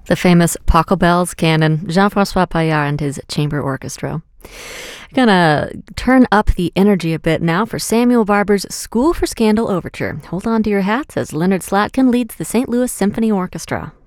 The famous Pachelbel's canon, Jean-François Paillard and his chamber orchestra. Gonna turn up the energy a bit now for Samuel Barber's School for Scandal Overture. Hold on to your hats as Leonard Slatkin leads the St. Louis Symphony Orchestra.